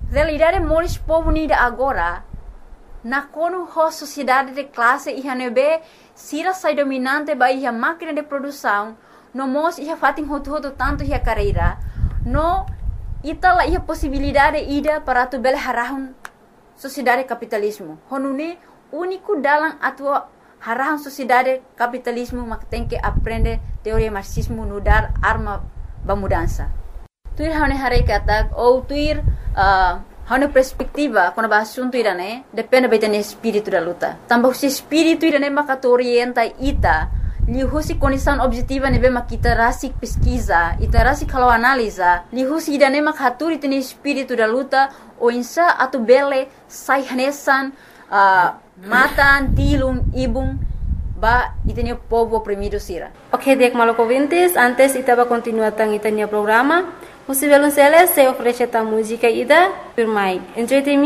realidade moris povo nida agora, na kono ho sociedade de classe e hanebe sira sai dominante ba ia máquina de produção, no mos ia fatin hotu tanto ia carreira, no itala ia possibilidade ida para tu bele harahun sociedade capitalismo. Honune único dalam atua harahun sociedade capitalismo mak tem que aprender teoria marxismo no dar arma ba mudança. Tuir hane hare kata ou tuir hane perspectiva quando ba assunto irane depende bem do espírito da luta. Também o espírito irane mak orienta ita lihusi condição objetiva nebe mak kita rasik pesquisa, ita rasik kalau analisa, lihusi irane mak haturi tene espírito da luta o insa atu bele sai hanesan matan tilum ibung ba itenia povo oprimido sira. Ok, dek maloko ouvintes, antes itaba continuar tang itenia programa. Musivelun Celes se oferece a música ida firmai. Entretenimento